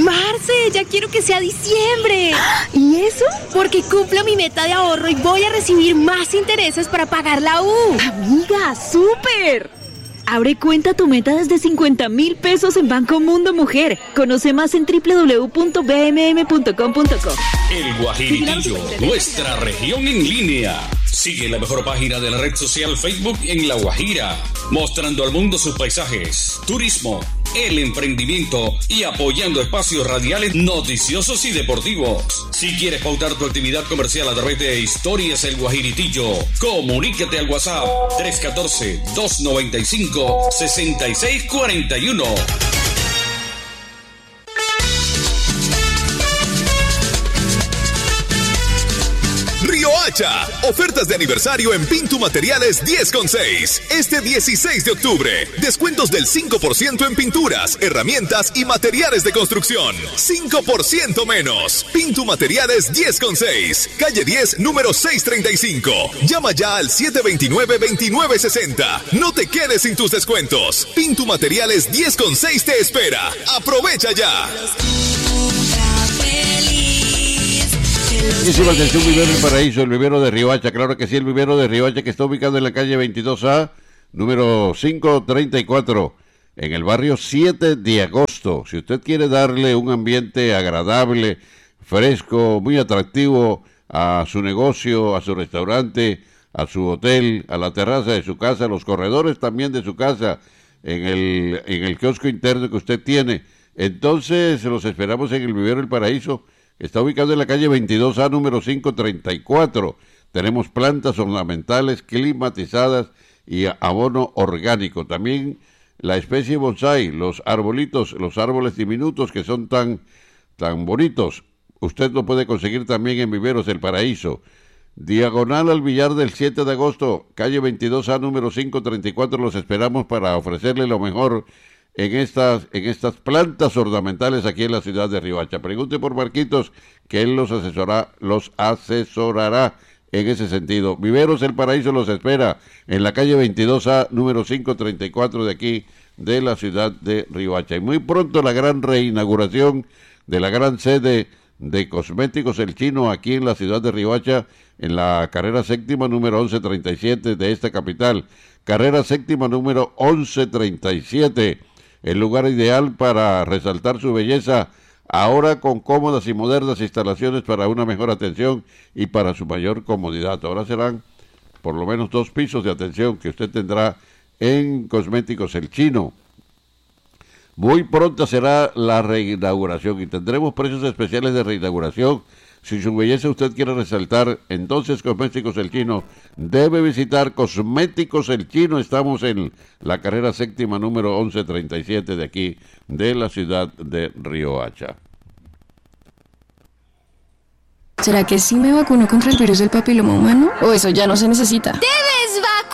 Marce, ya quiero que sea diciembre. ¿Y eso? Porque cumplo mi meta de ahorro y voy a recibir más intereses para pagar la U. Amiga, ¡súper! Abre cuenta tu meta desde 50,000 pesos en Banco Mundo Mujer. Conoce más en www.bmm.com.co. El Guajiritillo, nuestra región en línea. Sigue la mejor página de la red social Facebook en La Guajira, mostrando al mundo sus paisajes, turismo, el emprendimiento y apoyando espacios radiales noticiosos y deportivos. Si quieres pautar tu actividad comercial a través de Historias El Guajiritillo, comunícate al WhatsApp 314-295-6641. Riohacha, ofertas de aniversario en Pintu Materiales 10,6. Este 16 de octubre, descuentos del 5% en pinturas, herramientas y materiales de construcción. 5% menos. Pintu Materiales 10,6. Calle 10, número 635. Llama ya al 729-2960. No te quedes sin tus descuentos. Pintu Materiales 10,6 te espera. Aprovecha ya. Muchísimas atención, Vivero El Paraíso, el vivero de Riohacha, claro que sí, el vivero de Riohacha, que está ubicado en la calle 22A, número 534, en el barrio 7 de agosto. Si usted quiere darle un ambiente agradable, fresco, muy atractivo a su negocio, a su restaurante, a su hotel, a la terraza de su casa, a los corredores también de su casa, en el kiosco interno que usted tiene, entonces los esperamos en el vivero El Paraíso. Está ubicado en la calle 22A, número 534. Tenemos plantas ornamentales climatizadas y abono orgánico. También la especie bonsai, los arbolitos, los árboles diminutos que son tan bonitos. Usted lo puede conseguir también en Viveros El Paraíso. Diagonal al Villar del 7 de agosto, calle 22A, número 534. Los esperamos para ofrecerle lo mejor en estas plantas ornamentales aquí en la ciudad de Riohacha. Pregunte por Marquitos, que él los asesorará en ese sentido. Viveros El Paraíso los espera en la calle 22A, número 534 de aquí, de la ciudad de Riohacha. Y muy pronto la gran reinauguración de la gran sede de Cosméticos El Chino aquí en la ciudad de Riohacha, en la carrera séptima número 1137 de esta capital. Carrera séptima número 1137. El lugar ideal para resaltar su belleza, ahora con cómodas y modernas instalaciones para una mejor atención y para su mayor comodidad. Ahora serán por lo menos 2 pisos de atención que usted tendrá en Cosméticos El Chino. Muy pronto será la reinauguración y tendremos precios especiales de reinauguración. Si su belleza usted quiere resaltar, entonces Cosméticos El Chino debe visitar Cosméticos El Chino. Estamos en la carrera séptima número 1137 de aquí, de la ciudad de Riohacha. ¿Será que sí me vacuno contra el virus del papiloma humano? ¿O eso ya no se necesita? ¡Debe!